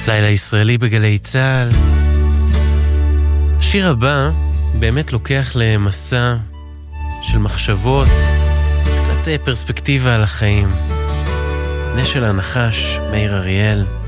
לילה ישראלי בגלי צהל. השיר הבא באמת לוקח למסע של מחשבות, קצת פרספקטיבה על החיים. נשל הנחש, מאיר אריאל.